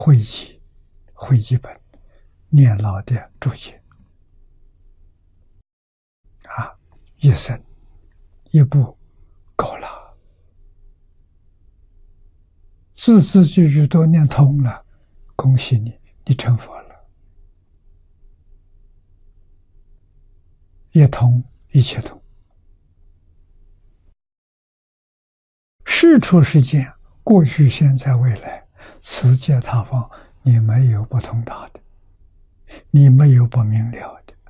汇集本念老的注解啊，一生一部够了，字字句句都念通了，恭喜你，你成佛了，一通一切通。事出世间，过去、现在、未来，此界他方，你没有不通达的，你没有不明了的。